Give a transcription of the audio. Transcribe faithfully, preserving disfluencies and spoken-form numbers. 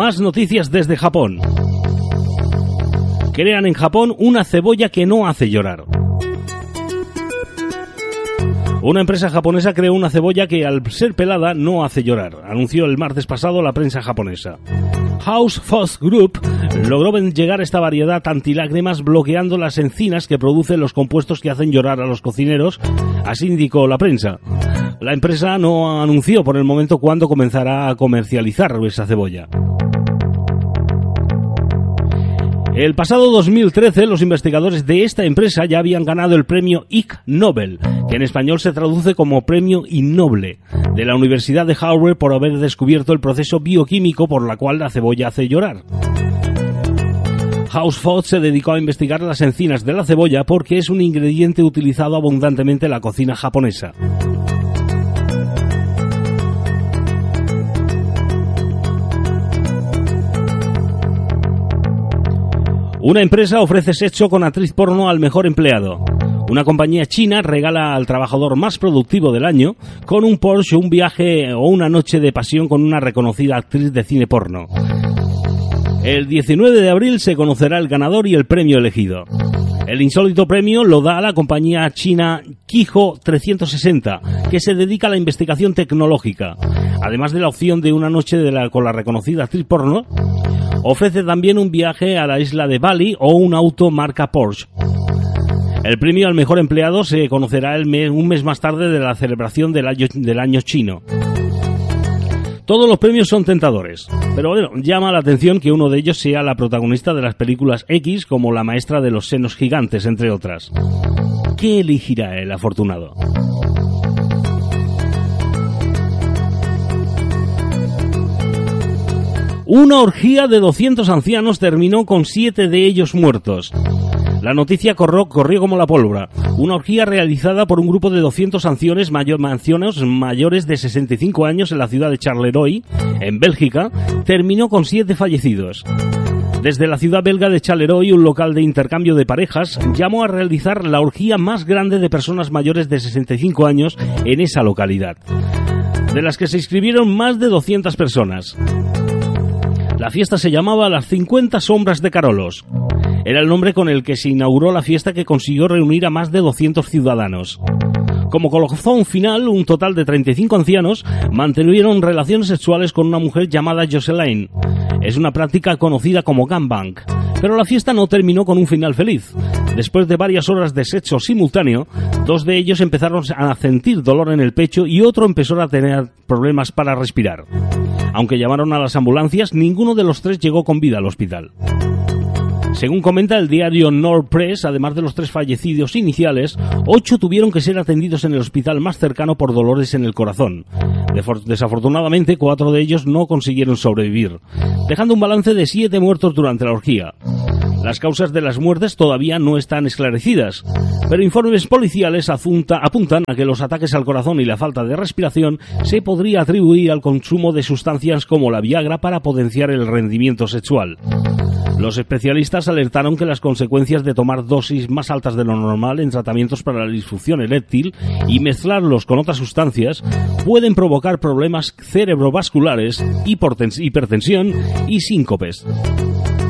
Más noticias desde Japón. Crean en Japón una cebolla que no hace llorar. Una empresa japonesa creó una cebolla que al ser pelada no hace llorar, anunció el martes pasado la prensa japonesa. House Food Group logró llegar a esta variedad antilágrimas bloqueando las enzinas que producen los compuestos que hacen llorar a los cocineros, así indicó la prensa. La empresa no anunció por el momento cuándo comenzará a comercializar esa cebolla. El pasado dos mil trece, los investigadores de esta empresa ya habían ganado el premio Ig Nobel, que en español se traduce como Premio Innoble, de la Universidad de Harvard por haber descubierto el proceso bioquímico por la cual la cebolla hace llorar. House Food se dedicó a investigar las enzinas de la cebolla porque es un ingrediente utilizado abundantemente en la cocina japonesa. Una empresa ofrece sexo con actriz porno al mejor empleado. Una compañía china regala al trabajador más productivo del año con un Porsche, un viaje o una noche de pasión con una reconocida actriz de cine porno. El diecinueve de abril se conocerá el ganador y el premio elegido. El insólito premio lo da a la compañía china Qijo trescientos sesenta, que se dedica a la investigación tecnológica. Además de la opción de una noche de la, con la reconocida actriz porno, ofrece también un viaje a la isla de Bali o un auto marca Porsche. El premio al mejor empleado se conocerá el mes, un mes más tarde de la celebración del año, del año chino. Todos los premios son tentadores, pero bueno, llama la atención que uno de ellos sea la protagonista de las películas X, como La maestra de los senos gigantes, entre otras. ¿Qué elegirá el afortunado? Una orgía de doscientos ancianos terminó con siete de ellos muertos. La noticia corrió, corrió como la pólvora. Una orgía realizada por un grupo de doscientos ancianos, mayor, ancianos mayores de sesenta y cinco años en la ciudad de Charleroi, en Bélgica, terminó con siete fallecidos. Desde la ciudad belga de Charleroi, un local de intercambio de parejas llamó a realizar la orgía más grande de personas mayores de sesenta y cinco años en esa localidad, de las que se inscribieron más de doscientas personas. La fiesta se llamaba Las cincuenta Sombras de Carolos. Era el nombre con el que se inauguró la fiesta, que consiguió reunir a más de doscientos ciudadanos. Como colofón final, un total de treinta y cinco ancianos mantuvieron relaciones sexuales con una mujer llamada Jocelyn. Es una práctica conocida como gangbang. Pero la fiesta no terminó con un final feliz. Después de varias horas de sexo simultáneo, dos de ellos empezaron a sentir dolor en el pecho y otro empezó a tener problemas para respirar. Aunque llamaron a las ambulancias, ninguno de los tres llegó con vida al hospital. Según comenta el diario Nord Press, además de los tres fallecidos iniciales, ocho tuvieron que ser atendidos en el hospital más cercano por dolores en el corazón. Desafortunadamente, cuatro de ellos no consiguieron sobrevivir, dejando un balance de siete muertos durante la orgía. Las causas de las muertes todavía no están esclarecidas, pero informes policiales apunta, apuntan a que los ataques al corazón y la falta de respiración se podría atribuir al consumo de sustancias como la Viagra para potenciar el rendimiento sexual. Los especialistas alertaron que las consecuencias de tomar dosis más altas de lo normal en tratamientos para la disfunción eréctil y mezclarlos con otras sustancias pueden provocar problemas cerebrovasculares, hipertensión y síncopes.